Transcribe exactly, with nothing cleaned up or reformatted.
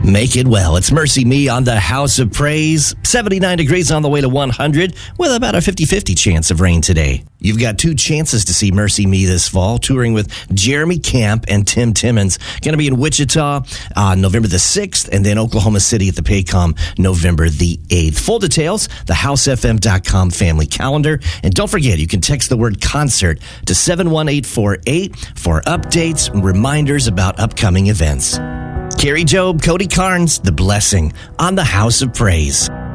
Make it well. It's Mercy Me on the House of Praise. seventy-nine degrees on the way to one hundred with about a fifty-fifty chance of rain today. You've got two chances to see Mercy Me this fall, touring with Jeremy Camp and Tim Timmons. Going to be in Wichita uh, November the sixth, and then Oklahoma City at the Paycom November the eighth. Full details, the house f m dot com family calendar. And don't forget, you can text the word concert to seven one eight four eight for updates and reminders about upcoming events. Carrie Job, Cody Carnes, The Blessing on the House of Praise.